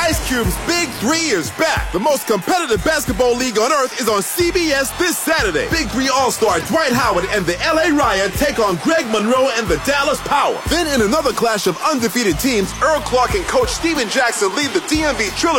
Ice Cube's Big 3 is back. The most competitive basketball league on earth is on CBS this Saturday. Big 3 All-Star Dwight Howard and the LA Riot take on Greg Monroe and the Dallas Power. Then in another clash of undefeated teams, Earl Clark and coach Steven Jackson lead the DMV Trilogy